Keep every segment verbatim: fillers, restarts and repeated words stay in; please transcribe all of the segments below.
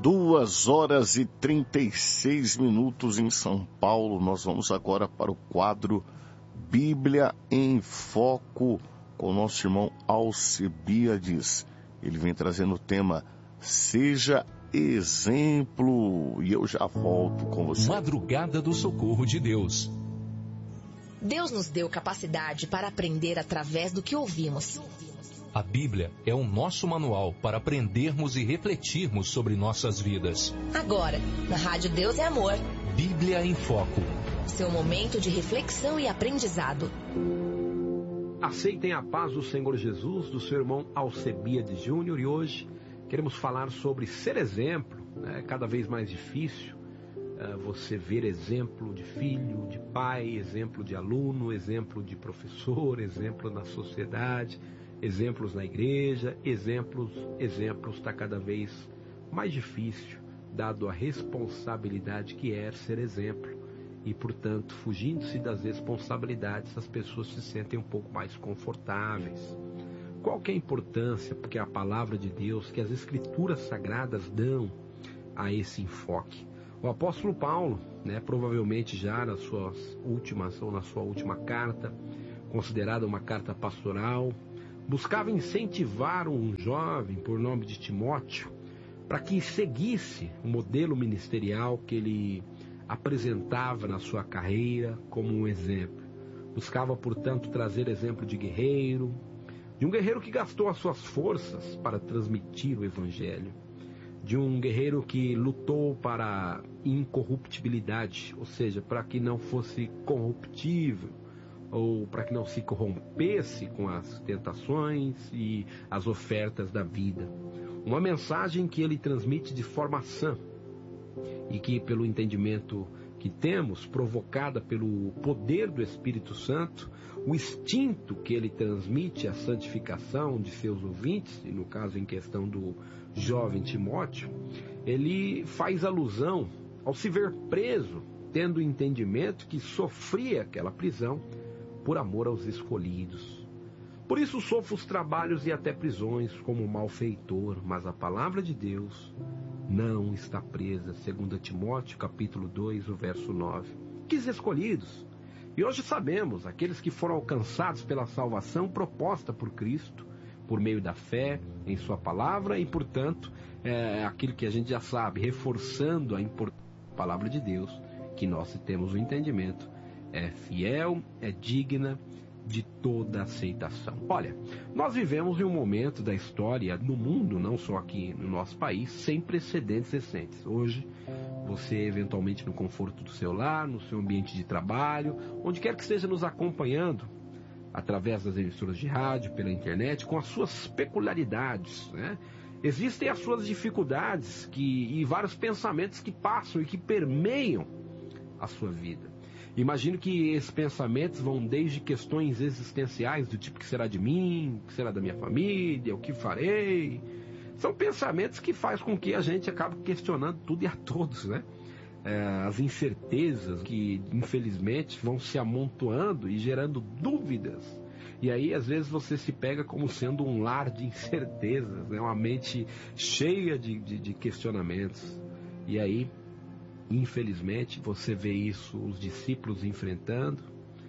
Duas horas e trinta e seis minutos em São Paulo. Nós vamos agora para o quadro Bíblia em Foco com o nosso irmão Alcebiades. Ele vem trazendo o tema Seja Exemplo. E eu já volto com você. Madrugada do Socorro de Deus. Deus nos deu capacidade para aprender através do que ouvimos. A Bíblia é o nosso manual para aprendermos e refletirmos sobre nossas vidas. Agora, na Rádio Deus é Amor. Bíblia em Foco. Seu momento de reflexão e aprendizado. Aceitem a paz do Senhor Jesus, do seu irmão Alcebiades Júnior, e hoje queremos falar sobre ser exemplo. É cada vez mais difícil é, você ver exemplo de filho, de pai, exemplo de aluno, exemplo de professor, exemplo na sociedade, exemplos na igreja, exemplos, exemplos está cada vez mais difícil, dado a responsabilidade que é ser exemplo. E, portanto, fugindo-se das responsabilidades, as pessoas se sentem um pouco mais confortáveis. Qual que é a importância que a palavra de Deus, que as escrituras sagradas dão a esse enfoque? O apóstolo Paulo, né, provavelmente já nas suas últimas, ou na sua última carta, considerada uma carta pastoral, buscava incentivar um jovem por nome de Timóteo para que seguisse o modelo ministerial que ele apresentava na sua carreira como um exemplo. Buscava, portanto, trazer exemplo de guerreiro, de um guerreiro que gastou as suas forças para transmitir o evangelho, de um guerreiro que lutou para incorruptibilidade, ou seja, para que não fosse corruptível, ou para que não se corrompesse com as tentações e as ofertas da vida. Uma mensagem que ele transmite de forma sã e que, pelo entendimento que temos, provocada pelo poder do Espírito Santo, o instinto que ele transmite à santificação de seus ouvintes, e no caso em questão do jovem Timóteo, ele faz alusão ao se ver preso, tendo o entendimento que sofria aquela prisão por amor aos escolhidos. Por isso sofro os trabalhos e até prisões como malfeitor, mas a palavra de Deus não está presa. Segundo Timóteo, capítulo dois, o verso nove. Que escolhidos! E hoje sabemos, aqueles que foram alcançados pela salvação proposta por Cristo, por meio da fé em sua palavra, e portanto, é aquilo que a gente já sabe, reforçando a importância da palavra de Deus, que nós temos o entendimento, é fiel, é digna de toda aceitação. Olha, nós vivemos em um momento da história no mundo, não só aqui no nosso país, sem precedentes recentes. Hoje, você eventualmente no conforto do seu lar, no seu ambiente de trabalho, onde quer que esteja nos acompanhando, através das emissoras de rádio, pela internet, com as suas peculiaridades, né? Existem as suas dificuldades que, e vários pensamentos que passam e que permeiam a sua vida. Imagino que esses pensamentos vão desde questões existenciais, do tipo, que será de mim, o que será da minha família, o que farei. São pensamentos que fazem com que a gente acabe questionando tudo e a todos, né? É, as incertezas que, infelizmente, vão se amontoando e gerando dúvidas. E aí, às vezes, você se pega como sendo um lar de incertezas, né? Uma mente cheia de, de, de questionamentos. E aí, infelizmente, você vê isso, os discípulos enfrentando,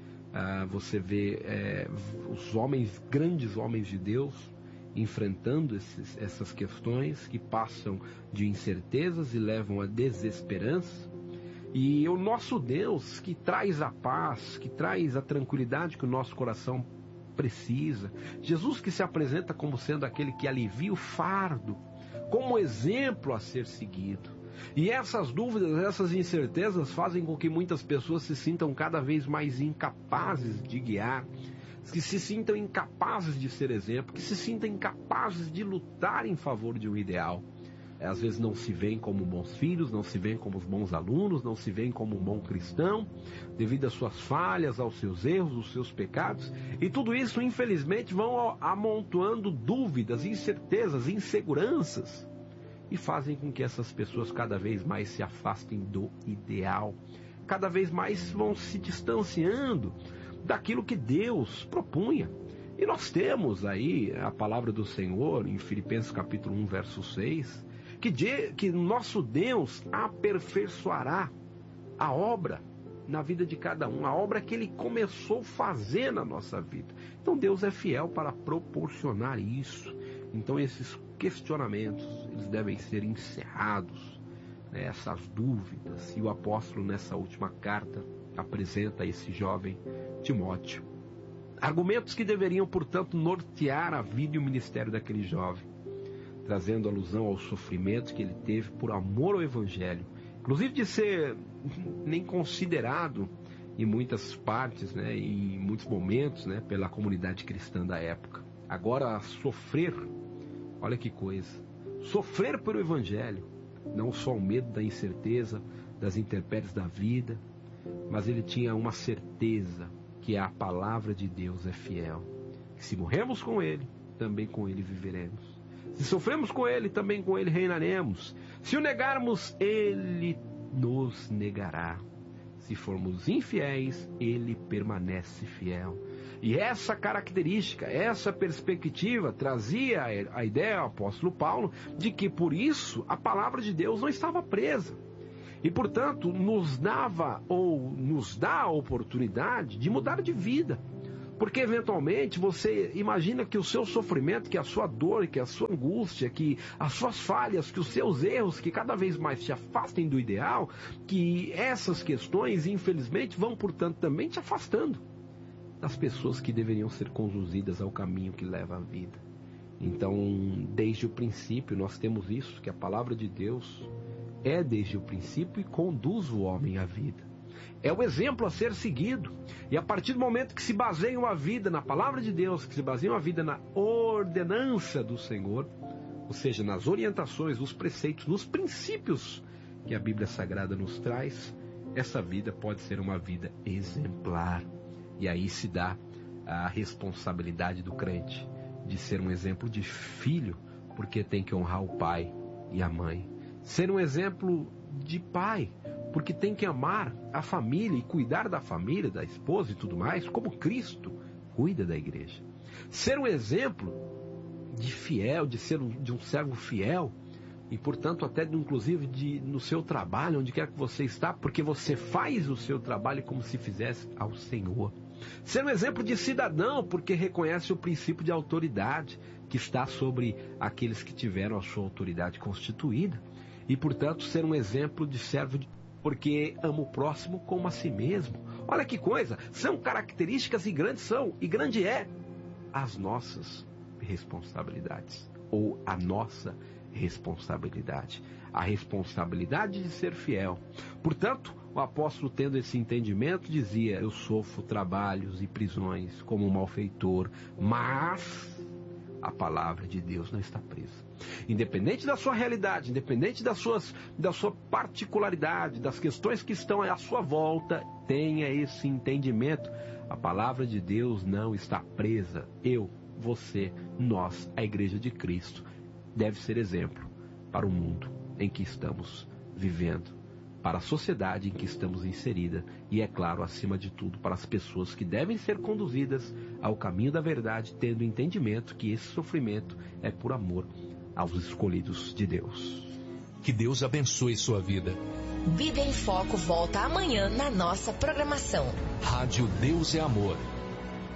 ah, você vê é, os homens, grandes homens de Deus, enfrentando esses, essas questões que passam de incertezas e levam à desesperança. E o nosso Deus, que traz a paz, que traz a tranquilidade que o nosso coração precisa, Jesus que se apresenta como sendo aquele que alivia o fardo, como exemplo a ser seguido. E essas dúvidas, essas incertezas fazem com que muitas pessoas se sintam cada vez mais incapazes de guiar, que se sintam incapazes de ser exemplo, que se sintam incapazes de lutar em favor de um ideal. Às vezes não se veem como bons filhos, não se veem como bons alunos, não se veem como um bom cristão, devido às suas falhas, aos seus erros, aos seus pecados. E tudo isso, infelizmente, vão amontoando dúvidas, incertezas, inseguranças, e fazem com que essas pessoas cada vez mais se afastem do ideal, cada vez mais vão se distanciando daquilo que Deus propunha. E nós temos aí a palavra do Senhor em Filipenses capítulo um, verso seis, que, de, que nosso Deus aperfeiçoará a obra na vida de cada um, a obra que Ele começou a fazer na nossa vida. Então Deus é fiel para proporcionar isso. Então esses questionamentos, eles devem ser encerrados, né, essas dúvidas, e o apóstolo nessa última carta apresenta a esse jovem Timóteo argumentos que deveriam, portanto, nortear a vida e o ministério daquele jovem, trazendo alusão ao sofrimento que ele teve por amor ao Evangelho, inclusive de ser nem considerado em muitas partes, né, em muitos momentos, né, pela comunidade cristã da época. Agora, sofrer, olha que coisa, sofrer pelo Evangelho, não só o medo da incerteza, das intempéries da vida, mas ele tinha uma certeza que a palavra de Deus é fiel, que se morremos com Ele, também com Ele viveremos. Se sofremos com Ele, também com Ele reinaremos. Se o negarmos, Ele nos negará. Se formos infiéis, Ele permanece fiel. E essa característica, essa perspectiva trazia a ideia ao apóstolo Paulo de que por isso a palavra de Deus não estava presa. E, portanto, nos dava ou nos dá a oportunidade de mudar de vida. Porque, eventualmente, você imagina que o seu sofrimento, que a sua dor, que a sua angústia, que as suas falhas, que os seus erros, que cada vez mais te afastem do ideal, que essas questões, infelizmente, vão, portanto, também te afastando das pessoas que deveriam ser conduzidas ao caminho que leva à vida. Então, desde o princípio, nós temos isso, que a palavra de Deus é desde o princípio e conduz o homem à vida. É o exemplo a ser seguido. E a partir do momento que se baseia a vida na palavra de Deus, que se baseia a vida na ordenança do Senhor, ou seja, nas orientações, nos preceitos, nos princípios que a Bíblia Sagrada nos traz, essa vida pode ser uma vida exemplar. E aí se dá a responsabilidade do crente de ser um exemplo de filho, porque tem que honrar o pai e a mãe. Ser um exemplo de pai, porque tem que amar a família e cuidar da família, da esposa e tudo mais, como Cristo cuida da igreja. Ser um exemplo de fiel, de ser um, de um servo fiel, e portanto até inclusive de, no seu trabalho, onde quer que você está, porque você faz o seu trabalho como se fizesse ao Senhor. Ser um exemplo de cidadão, porque reconhece o princípio de autoridade que está sobre aqueles que tiveram a sua autoridade constituída. E, portanto, ser um exemplo de servo, de... porque ama o próximo como a si mesmo. Olha que coisa, são características e grandes são, e grande é, as nossas responsabilidades, ou a nossa responsabilidade, a responsabilidade de ser fiel. Portanto, o apóstolo, tendo esse entendimento, dizia: eu sofro trabalhos e prisões como um malfeitor, mas a palavra de Deus não está presa. Independente da sua realidade, independente das suas, da sua particularidade, das questões que estão à sua volta, tenha esse entendimento. A palavra de Deus não está presa. Eu, você, nós, a Igreja de Cristo, deve ser exemplo para o mundo em que estamos vivendo, para a sociedade em que estamos inserida e, é claro, acima de tudo, para as pessoas que devem ser conduzidas ao caminho da verdade, tendo entendimento que esse sofrimento é por amor aos escolhidos de Deus. Que Deus abençoe sua vida. Bíblia em Foco volta amanhã na nossa programação. Rádio Deus é Amor.